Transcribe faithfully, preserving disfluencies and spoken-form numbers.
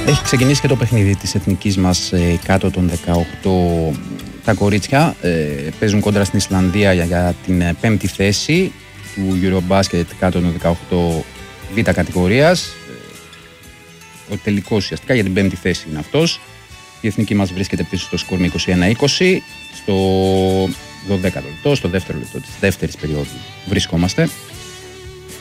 Έχει ξεκινήσει και το παιχνίδι της εθνικής μας ε, κάτω των δεκαοκτώ. Τα κορίτσια ε, παίζουν κόντρα στην Ισλανδία για, για την ε, πέμπτη θέση του Eurobasket κάτω των δεκαοκτώ β κατηγορίας. Ε, ο τελικός ουσιαστικά για την πέμπτη θέση είναι αυτός. Η εθνική μας βρίσκεται πίσω στο σκορ με είκοσι ένα είκοσι. Στο δωδέκατο λεπτό, στο δεύτερο λεπτό της δεύτερης περίοδου βρισκόμαστε.